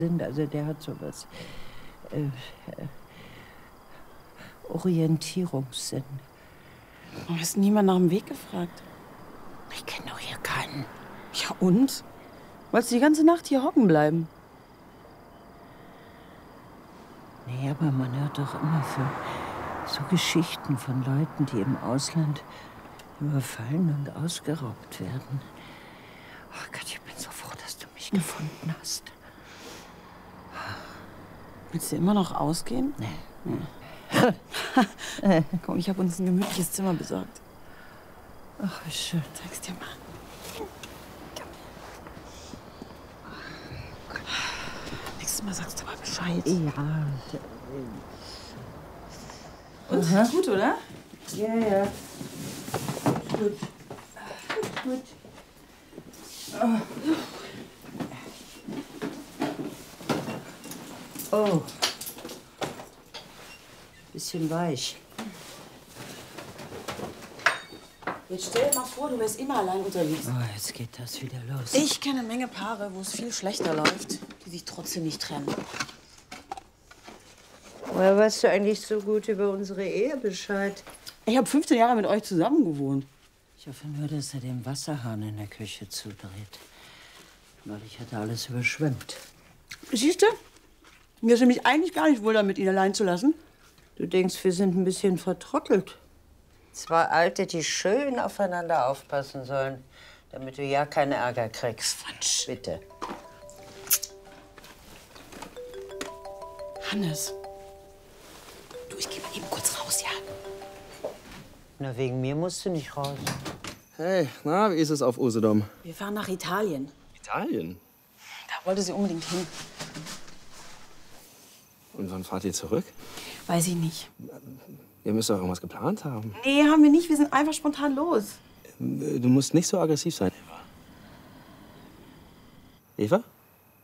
Also der hat sowas. Orientierungssinn. Du hast niemand nach dem Weg gefragt. Ich kenne doch hier keinen. Ja und? Wolltest du die ganze Nacht hier hocken bleiben? Nee, aber man hört doch immer von so Geschichten von Leuten, die im Ausland überfallen und ausgeraubt werden. Ach Gott, ich bin so froh, dass du mich gefunden hast. Willst du immer noch ausgehen? Nee. Komm, ich habe uns ein gemütliches Zimmer besorgt. Ach, wie schön. Zeig's dir mal. Nächstes Mal sagst du mal Bescheid. Ja. Und? Gut, oder? Ja, ja. Gut. Gut. Oh. Bisschen weich. Jetzt stell dir mal vor, du wärst immer allein unterwegs. Oh, jetzt geht das wieder los. Ich kenne eine Menge Paare, wo es viel schlechter läuft, die sich trotzdem nicht trennen. Woher weißt du eigentlich so gut über unsere Ehe Bescheid? Ich habe 15 Jahre mit euch zusammen gewohnt. Ich hoffe nur, dass er den Wasserhahn in der Küche zudreht. Neulich hat er alles überschwemmt. Siehst du? Mir ist nämlich eigentlich gar nicht wohl damit, ihn allein zu lassen. Du denkst, wir sind ein bisschen vertrottelt. Zwei Alte, die schön aufeinander aufpassen sollen, damit du ja keinen Ärger kriegst. Quatsch. Bitte. Hannes. Du, ich geh mal eben kurz raus, ja? Na, wegen mir musst du nicht raus. Hey, na, wie ist es auf Usedom? Wir fahren nach Italien. Italien? Da wollte sie unbedingt hin. Und wann fahrt ihr zurück? Weiß ich nicht. Ihr müsst doch irgendwas geplant haben. Nee, haben wir nicht. Wir sind einfach spontan los. Du musst nicht so aggressiv sein, Eva. Eva?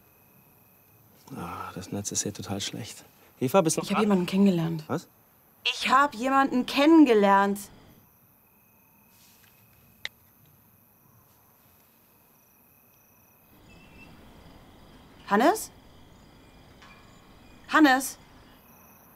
Ah, das Netz ist hier total schlecht. Eva, bist du noch Ich habe dran? jemanden kennengelernt. Was? Ich habe jemanden kennengelernt. Hannes? Hannes?